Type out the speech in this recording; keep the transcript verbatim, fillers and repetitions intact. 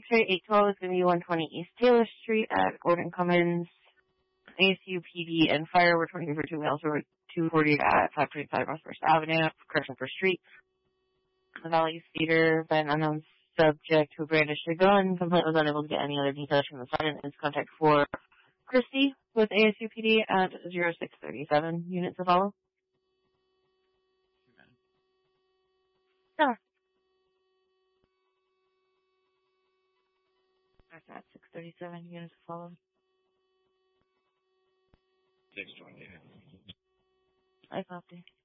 X-ray eight twelve is going to be one twenty East Taylor Street at Gordon Cummins. A S U P D and fire were twenty for two miles or two forty at five twenty-five North First Avenue, correction for street. The Valley Theater, been unknown subject who brandished a gun. Complaint was unable to get any other details from the sergeant. Is contact for Christy with A S U P D at zero six thirty-seven. Units to follow. Yeah. That's at six thirty-seven. Units to follow. six twenty. I copy.